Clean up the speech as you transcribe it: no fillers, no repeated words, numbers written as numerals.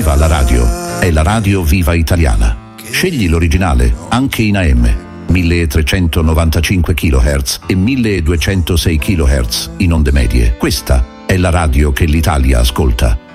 Viva la radio! È la radio viva italiana. Scegli l'originale, anche in AM. 1395 kHz e 1206 kHz in onde medie. Questa è la radio che l'Italia ascolta.